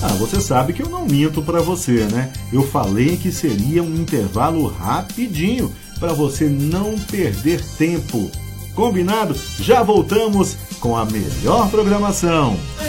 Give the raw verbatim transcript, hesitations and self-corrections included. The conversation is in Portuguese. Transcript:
Ah, você sabe que eu não minto pra você, né? Eu falei que seria um intervalo rapidinho para você não perder tempo. Combinado? Já voltamos com a melhor programação.